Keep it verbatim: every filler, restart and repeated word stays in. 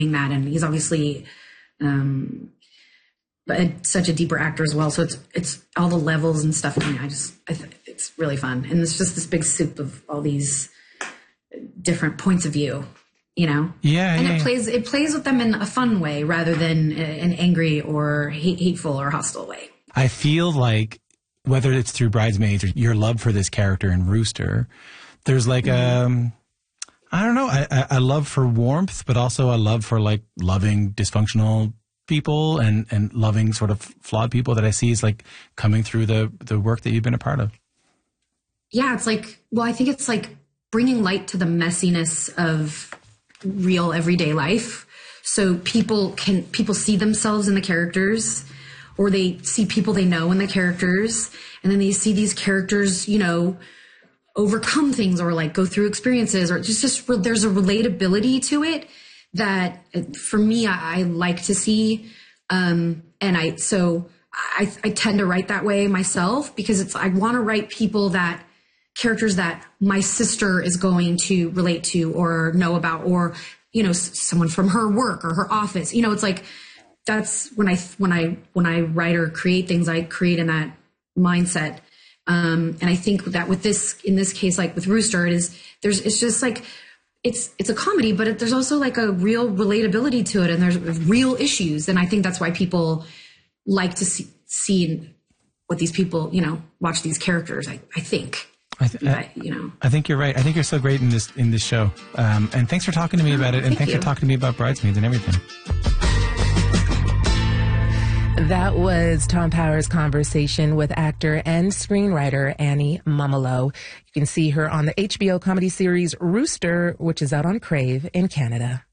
that. And he's obviously um, but such a deeper actor as well. So it's it's all the levels and stuff. I mean, I just I th- it's really fun, and it's just this big soup of all these different points of view. You know, yeah, and yeah, it yeah. plays it plays with them in a fun way rather than an angry or hate, hateful or hostile way. I feel like whether it's through Bridesmaids or your love for this character in Rooster, there's like mm-hmm. um, I don't know, a, a love for warmth, but also a love for like loving dysfunctional people and and loving sort of flawed people that I see is like coming through the the work that you've been a part of. Yeah, it's like well, I think it's like bringing light to the messiness of real everyday life, so people can people see themselves in the characters, or they see people they know in the characters, and then they see these characters, you know, overcome things or like go through experiences, or just just there's a relatability to it that for me I, I like to see, um, and I so I, I tend to write that way myself because it's I want to write people that. Characters that my sister is going to relate to or know about, or, you know, s- someone from her work or her office. You know, it's like, that's when I, when I, when I write or create things, I create in that mindset. Um, and I think that with this, in this case, like with Rooster, it is, there's, it's just like, it's, it's a comedy, but it, there's also like a real relatability to it, and there's real issues. And I think that's why people like to see, see what these people, you know, watch these characters, I, I think. I, th- I, you know, I think you're right. I think you're so great in this in this show. Um, and thanks for talking to me oh, about it. And thank thanks you. for talking to me about Bridesmaids and everything. That was Tom Power's conversation with actor and screenwriter Annie Mumolo. You can see her on the H B O comedy series Rooster, which is out on Crave in Canada.